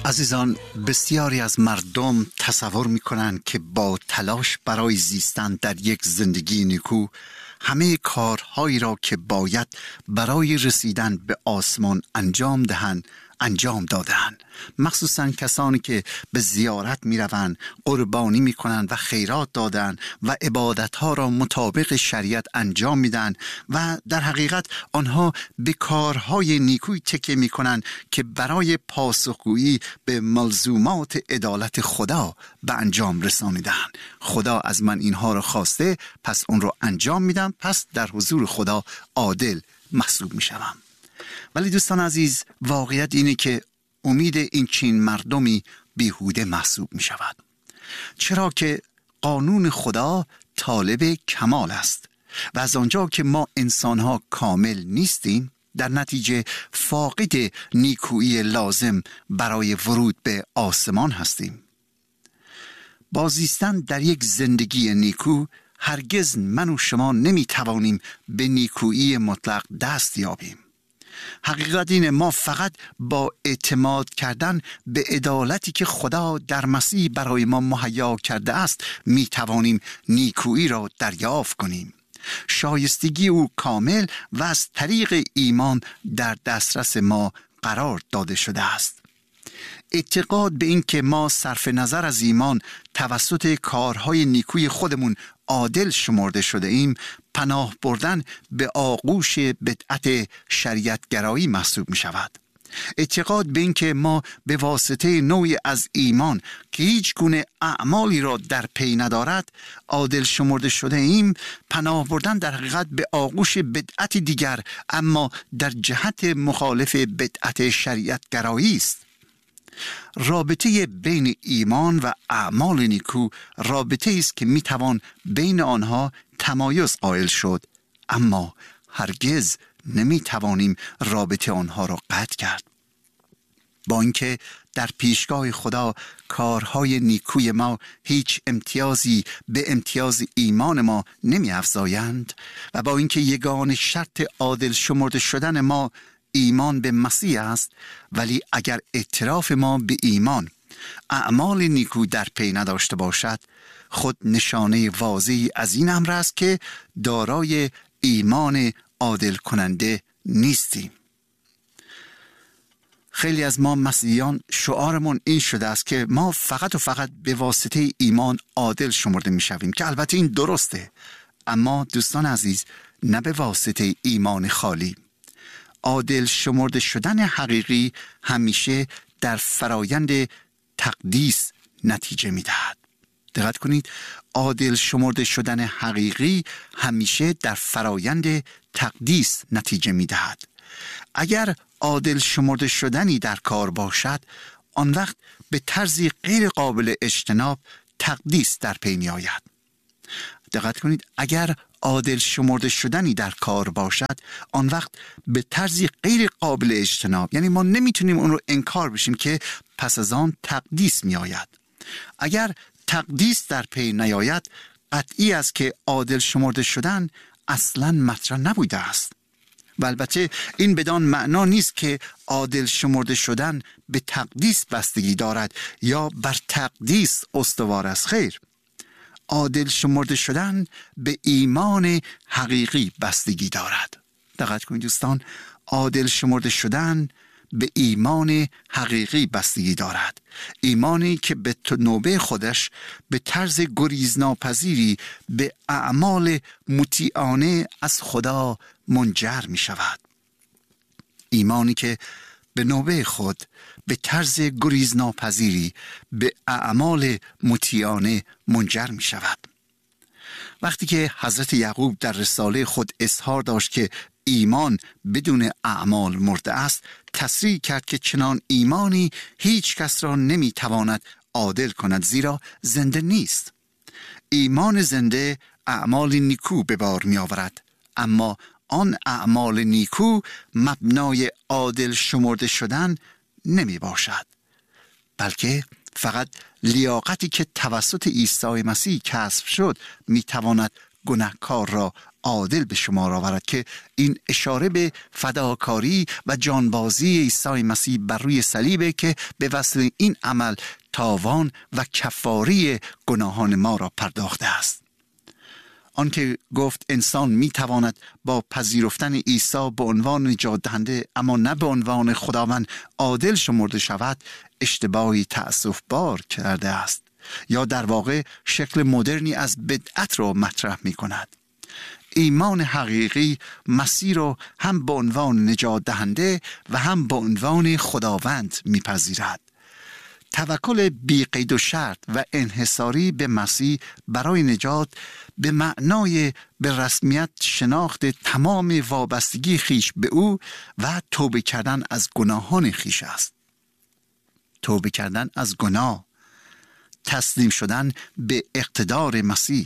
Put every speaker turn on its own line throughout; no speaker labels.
عزیزان، بسیاری از مردم تصور می‌کنند که با تلاش برای زیستن در یک زندگی نیکو همه کارهایی را که باید برای رسیدن به آسمان انجام دهند انجام داده‌اند. مخصوصاً کسانی که به زیارت می‌روند، قربانی می‌کنند و خیرات دادند و عبادت‌ها را مطابق شریعت انجام می‌دهند و در حقیقت آنها به کارهای نیکویی تکیه می‌کنند که برای پاسخگویی به ملزومات عدالت خدا به انجام رسانیده‌اند. خدا از من اینها را خواسته، پس اون را انجام میدم، پس در حضور خدا عادل محسوب می‌شوم. ولی دوستان عزیز، واقعیت اینه که امید این چنین مردمی بیهوده محسوب می شود. چرا که قانون خدا طالب کمال است و از آنجا که ما انسانها کامل نیستیم، در نتیجه فاقد نیکویی لازم برای ورود به آسمان هستیم. با زیستن در یک زندگی نیکو هرگز من و شما نمی توانیم به نیکویی مطلق دست یابیم. حقیقت اینه ما فقط با اعتماد کردن به عدالتی که خدا در مسیح برای ما مهیا کرده است می توانیم نیکویی را دریافت کنیم. شایستگی او کامل و از طریق ایمان در دسترس ما قرار داده شده است. اعتقاد به این که ما صرف نظر از ایمان توسط کارهای نیکوی خودمون عادل شمرده شده ایم، پناه بردن به آغوش بدعت شریعتگرایی محسوب می شود. اعتقاد به این که ما به واسطه نوعی از ایمان که هیچ گونه اعمالی را در پی ندارد عادل شمرده شده ایم، پناه بردن در حقیقت به آغوش بدعت دیگر اما در جهت مخالف بدعت شریعتگرایی است. رابطه بین ایمان و اعمال نیکو رابطه است که میتوان بین آنها تمایز قائل شد، اما هرگز نمیتوانیم رابطه آنها را قطع کرد. با اینکه در پیشگاه خدا کارهای نیکوی ما هیچ امتیازی به امتیاز ایمان ما نمی افزایند و با اینکه یگانه شرط عادل شمرده شدن ما ایمان به مسیح است، ولی اگر اعتراف ما به ایمان اعمال نیکو در پی نداشته باشد، خود نشانه واضحی از این امر است که دارای ایمان عادل کننده نیستیم. خیلی از ما مسیحیان شعارمون این شده است که ما فقط و فقط به واسطه ایمان عادل شمرده می شویم، که البته این درسته، اما دوستان عزیز، نه به واسطه ایمان خالی. عادل شمرده شدن حقیقی همیشه در فرایند تقدیس نتیجه می دهد. دقت کنید، عادل شمرده شدن حقیقی همیشه در فرایند تقدیس نتیجه می دهد. اگر عادل شمرده شدنی در کار باشد، آن وقت به طرزی غیر قابل اجتناب تقدیس در پی می آید. دقت کنید، اگر عادل شمرده شدنی در کار باشد، آن وقت به طرزی غیر قابل اجتناب، یعنی ما نمیتونیم اون رو انکار بشیم که پس از آن تقدیس می آید. اگر تقدیس در پی نیاید، قطعی است که عادل شمرده شدن اصلاً مطرح نبوده است. و البته این بدان معنا نیست که عادل شمرده شدن به تقدیس بستگی دارد یا بر تقدیس استوار است. خیر، عادل شمرده شدن به ایمان حقیقی بستگی دارد. دقت کنید دوستان، عادل شمرده شدن به ایمان حقیقی بستگی دارد. ایمانی که به نوبه خودش به طرز گریزناپذیری به اعمال مطیعانه از خدا منجر می شود. ایمانی که به نوبه خود به طرز گریزناپذیری به اعمال مطیعانه منجر می شود. وقتی که حضرت یعقوب در رساله خود اظهار داشت که ایمان بدون اعمال مرده است، تصریح کرد که چنان ایمانی هیچ کس را نمی تواند عادل کند، زیرا زنده نیست. ایمان زنده اعمال نیکو به بار می آورد، اما آن اعمال نیکو مبنای عادل شمرده شدن نمی باشد، بلکه فقط لیاقتی که توسط عیسی مسیح کسب شد می تواند گناهکار را عادل به شمار آورد، که این اشاره به فداکاری و جانبازی عیسی مسیح بر روی صلیب که به وسیله این عمل تاوان و کفاری گناهان ما را پرداخته است. آن که گفت انسان می تواند با پذیرفتن عیسی به عنوان نجات دهنده اما نه به عنوان خداوند عادل شمرده شود، اشتباهی تأسف‌بار کرده است، یا در واقع شکل مدرنی از بدعت را مطرح می کند. ایمان حقیقی مسیح را هم به عنوان نجات دهنده و هم به عنوان خداوند میپذیرد. توکل بی قید و شرط و انحصاری به مسیح برای نجات به معنای به رسمیت شناخت تمام وابستگی خیش به او و توبه کردن از گناهان خیش است. توبه کردن از گناه، تسلیم شدن به اقتدار مسیح.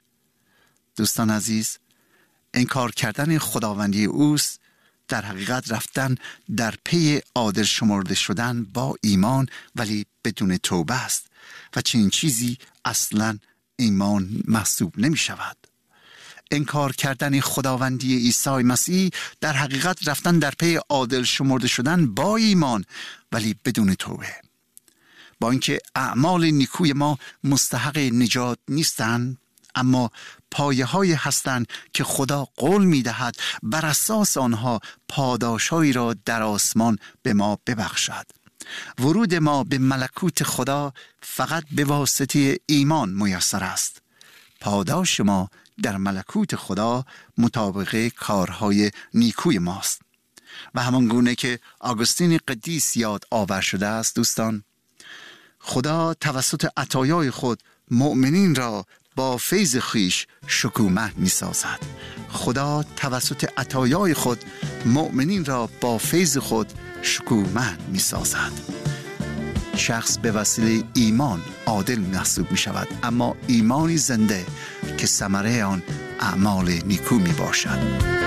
دوستان عزیز، انکار کردن خداوندی اوست در حقیقت رفتن در پی عادل شمرده شدن با ایمان ولی بدون توبه است و چنین چیزی اصلا ایمان محسوب نمی شود. انکار کردن خداوندی عیسی مسیح در حقیقت رفتن در پی عادل شمرده شدن با ایمان ولی بدون توبه. با اینکه اعمال نیکوی ما مستحق نجات نیستند، اما پایه‌هایی هستند که خدا قول می‌دهد بر اساس آنها پاداش‌هایی را در آسمان به ما ببخشد. ورود ما به ملکوت خدا فقط به واسطه ایمان میسر است. پاداش ما در ملکوت خدا مطابق کارهای نیکوی ماست. و همان گونه که آگوستین قدیس یاد آور شده است، دوستان، خدا توسط عطایای خود مؤمنین را با فیض خیش شکومه می سازد. خدا توسط عطایای خود مؤمنین را با فیض خود شکومه می سازد. شخص به وسیله ایمان عادل محسوب می شود، اما ایمانی زنده که ثمره آن اعمال نیکو می باشد.